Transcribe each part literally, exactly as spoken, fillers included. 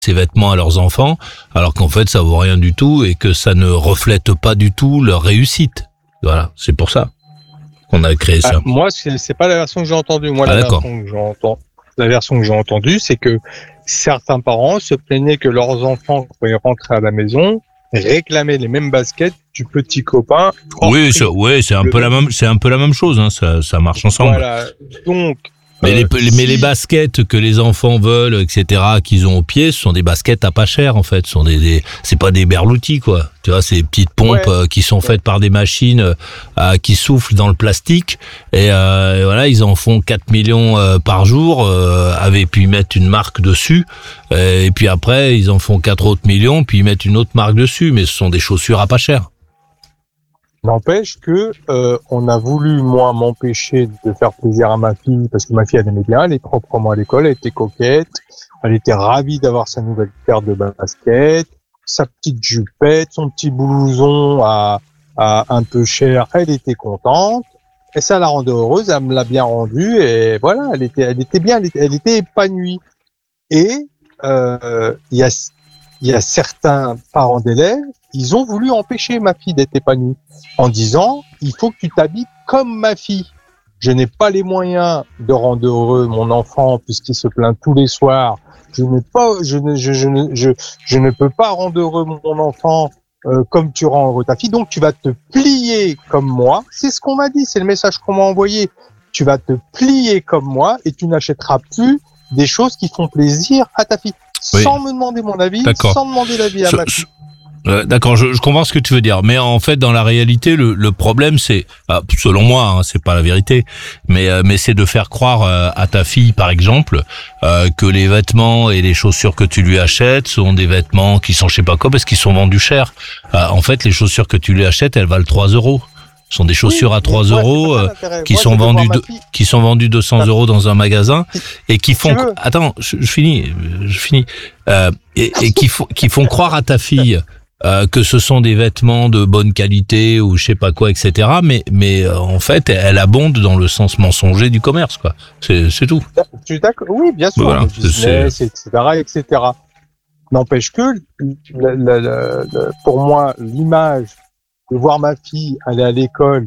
ces vêtements à leurs enfants, alors qu'en fait, ça vaut rien du tout et que ça ne reflète pas du tout leur réussite. Voilà, c'est pour ça qu'on a créé ça. Ah, moi, c'est, c'est pas la version que j'ai entendue. Moi, ah, la d'accord. version que j'entends, la version que j'ai entendue, c'est que certains parents se plaignaient que leurs enfants, quand ils rentraient à la maison, réclamaient les mêmes baskets du petit copain. Oui, c'est, ouais, c'est un peu la même, c'est un peu la même chose, hein, ça, ça marche ensemble. Voilà. Donc, Mais, euh, les, si... mais les baskets que les enfants veulent, et cetera, qu'ils ont au pied, ce sont des baskets à pas cher, en fait. Ce sont des, des, c'est pas des berloutis, quoi. Tu vois, c'est des petites pompes ouais. euh, qui sont ouais. faites par des machines euh, qui soufflent dans le plastique. Et, euh, et voilà, ils en font quatre millions euh, par jour, euh, avec, puis ils mettent une marque dessus. Et puis après, ils en font quatre autres millions, puis ils mettent une autre marque dessus. Mais ce sont des chaussures à pas cher. N'empêche que euh, on a voulu, moi, m'empêcher de faire plaisir à ma fille, parce que ma fille, elle aimait bien, elle est proprement à l'école, elle était coquette, elle était ravie d'avoir sa nouvelle paire de baskets, sa petite jupette, son petit blouson à, à un peu cher, elle était contente, et ça la rendait heureuse, elle me l'a bien rendue, et voilà, elle était, elle était bien, elle était, elle était épanouie. Et euh, il y a, il y a certains parents d'élèves, ils ont voulu empêcher ma fille d'être épanouie en disant « il faut que tu t'habilles comme ma fille ». Je n'ai pas les moyens de rendre heureux mon enfant puisqu'il se plaint tous les soirs. Je n'ai pas, je ne, je, je, ne, je, je ne peux pas rendre heureux mon enfant euh, comme tu rends heureux ta fille. Donc tu vas te plier comme moi. C'est ce qu'on m'a dit, c'est le message qu'on m'a envoyé. Tu vas te plier comme moi et tu n'achèteras plus des choses qui font plaisir à ta fille. Oui. Sans me demander mon avis, D'accord. sans demander l'avis à ce, ma fille. Euh, d'accord, je, je comprends ce que tu veux dire, mais en fait, dans la réalité, le, le problème, c'est, ah, selon moi, hein, c'est pas la vérité, mais euh, mais c'est de faire croire euh, à ta fille, par exemple, euh, que les vêtements et les chaussures que tu lui achètes sont des vêtements qui sont je sais pas quoi parce qu'ils sont vendus cher. Euh, en fait, les chaussures que tu lui achètes, elles valent trois euros. Ce sont des chaussures oui, à trois euros euh, qui moi, sont vendues de, qui sont vendues deux cents euros dans un magasin et qui font attends je, je finis je finis euh, et, et qui font qui font croire à ta fille euh, que ce sont des vêtements de bonne qualité ou je sais pas quoi et cetera mais mais euh, en fait elle abonde dans le sens mensonger du commerce quoi c'est c'est tout. Je suis d'accord oui bien sûr voilà, le business c'est... etc etc n'empêche que la, la, la, la, pour moi l'image de voir ma fille aller à l'école,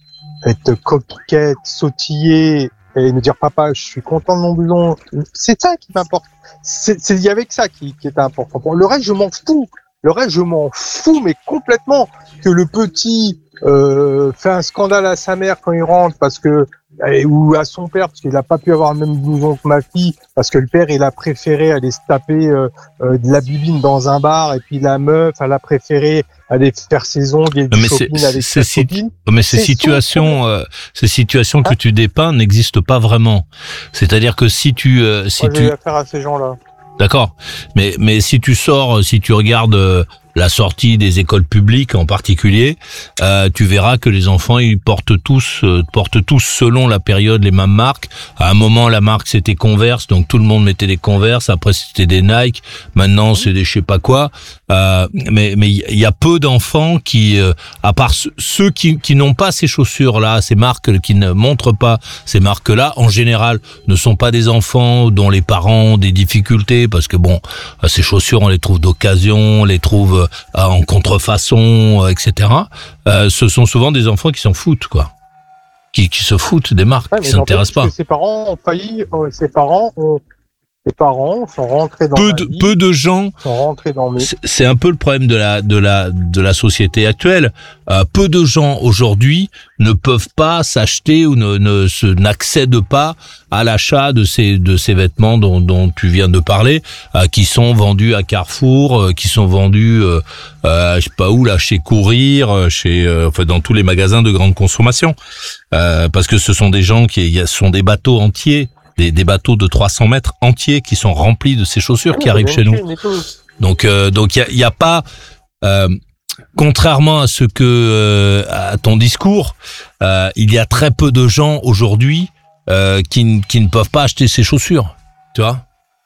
être coquette, sautiller et me dire papa, je suis content de mon blouson. C'est ça qui m'importe. C'est, c'est, il y avait que ça qui, qui était important. Pour le reste, je m'en fous. Le reste, je m'en fous, mais complètement. Que le petit euh, fait un scandale à sa mère quand il rentre parce que ou à son père parce qu'il n'a pas pu avoir le même blouson que ma fille parce que le père il a préféré aller se taper euh, euh, de la bibine dans un bar et puis la meuf elle a préféré aller faire ses ongles et du mais shopping c'est, avec c'est, sa copine. Mais ces situations, euh, ces situations hein? que tu dépeins n'existent pas vraiment. C'est-à-dire que si tu, euh, si Moi, tu, j'ai affaire à ces gens-là. D'accord, mais mais si tu sors, si tu regardes euh, la sortie des écoles publiques en particulier, euh, tu verras que les enfants ils portent tous euh, portent tous selon la période les mêmes marques. À un moment la marque c'était Converse, donc tout le monde mettait des Converse. Après c'était des Nike. Maintenant c'est des je sais pas quoi. Euh, mais mais il y a peu d'enfants qui, euh, à part ceux qui qui n'ont pas ces chaussures là, ces marques qui ne montrent pas ces marques là, en général ne sont pas des enfants dont les parents ont des difficultés parce que bon ces chaussures on les trouve d'occasion, on les trouve en contrefaçon, et cetera. Euh, ce sont souvent des enfants qui s'en foutent, quoi. Qui, qui se foutent des marques, ouais, qui s'intéressent pas. Ses parents ont failli, euh, ses parents ont, ses parents sont rentrés dans peu de, vie, peu de gens sont rentrés dans mes... c'est, c'est un peu le problème de la, de la, de la société actuelle. Euh, peu de gens aujourd'hui ne peuvent pas s'acheter ou ne, ne se, n'accèdent pas à l'achat de ces, de ces vêtements dont, dont tu viens de parler, euh, qui sont vendus à Carrefour, euh, qui sont vendus, euh, euh, je sais pas où là, chez Courir, chez, euh, enfin dans tous les magasins de grande consommation, euh, parce que ce sont des gens qui, il y a, ce sont des bateaux entiers. Des, des bateaux de trois cents mètres entiers qui sont remplis de ces chaussures qui arrivent chez nous. Donc, euh, donc il y a, y a pas, euh, contrairement à ce que euh, à ton discours, euh, il y a très peu de gens aujourd'hui euh, qui, qui ne peuvent pas acheter ces chaussures. Tu vois ?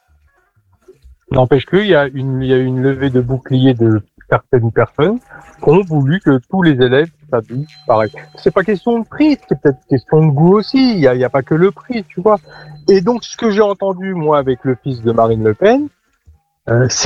N'empêche qu'il y a une, il y a une levée de bouclier de certaines personnes qui ont voulu que tous les élèves s'habillent pareil. C'est pas question de prix, c'est peut-être question de goût aussi. Il y a, il y a pas que le prix, tu vois. Et donc, ce que j'ai entendu, moi, avec le fils de Marine Le Pen, Euh,